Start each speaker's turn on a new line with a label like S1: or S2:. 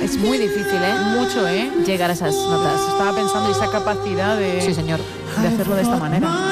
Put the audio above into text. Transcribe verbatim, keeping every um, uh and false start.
S1: Es muy difícil, ¿eh?
S2: Mucho, ¿eh?
S1: Llegar a esas notas.
S2: Estaba pensando esa capacidad de,
S1: Sí, señor.
S2: de hacerlo de esta manera.